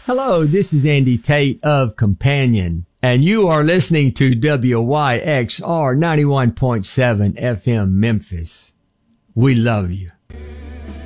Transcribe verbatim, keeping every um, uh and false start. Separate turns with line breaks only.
Hello, this is Andy Tate of Companion, and you are listening to W Y X R ninety-one point seven F M Memphis. We love you.